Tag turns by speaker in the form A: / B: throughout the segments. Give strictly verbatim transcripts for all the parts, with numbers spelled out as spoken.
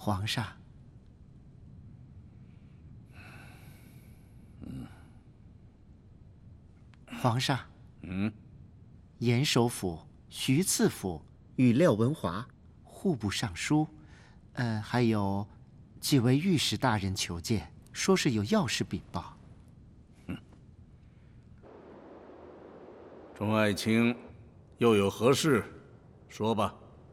A: 皇上。
B: 嗯，
A: 皇上。
B: 嗯，
A: 严首府、徐次府与廖文华、户部尚书，呃，还有几位御史大人求见，说是有要事禀报。
B: 嗯，众爱卿，又有何事？说吧。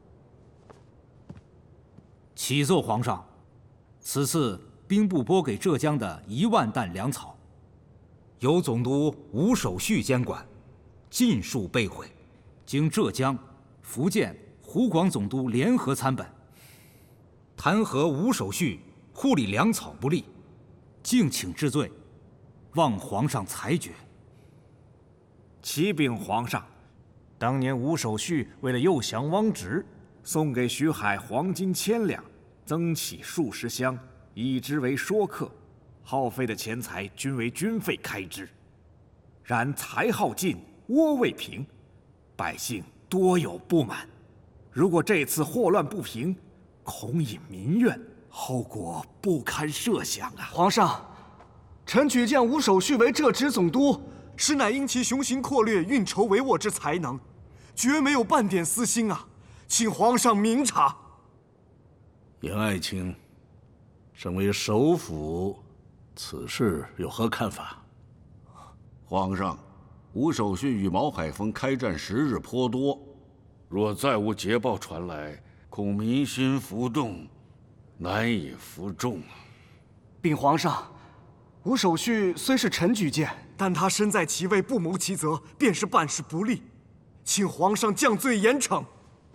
C: 启奏皇上，此次兵部拨给浙江的一万担粮草，由总督吴守绪监管，尽数被毁，经浙江、福建、湖广总督联合参本，弹劾吴守绪护理粮草不力，敬请治罪，望皇上裁决。
D: 启禀皇上，当年吴守绪为了诱降汪直，送给徐海黄金千两，增起数十箱，以之为说客，耗费的钱财均为军费开支。然财耗尽，窝未平，百姓多有不满。如果这次祸乱不平，恐引民怨，后果不堪设想啊！
E: 皇上，臣举荐吴守绪为浙直总督，实乃因其雄心阔略、运筹帷幄之才能，绝没有半点私心啊！请皇上明察。
B: 严爱卿，身为首辅，此事有何看法？
F: 皇上，吴守绪与毛海峰开战时日颇多，若再无捷报传来，恐民心浮动，难以服众。
E: 禀皇上，吴守绪虽是臣举荐，但他身在其位，不谋其责，便是办事不力，请皇上降罪严惩。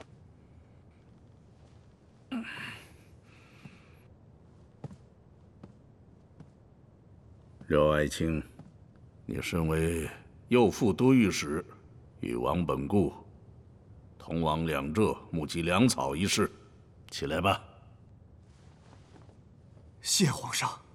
B: 廖爱卿，你身为右副都御史，与王本固同往两浙募集粮草一事，起来吧。
E: 谢皇上。